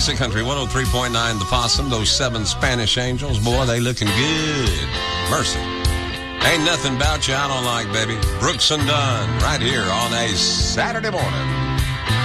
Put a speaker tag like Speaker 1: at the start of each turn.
Speaker 1: Classic Country 103.9 The Possum. Those 7 Spanish Angels, boy, they looking good. Mercy. Ain't nothing about you I don't like, baby. Brooks and Dunn, right here on a Saturday morning.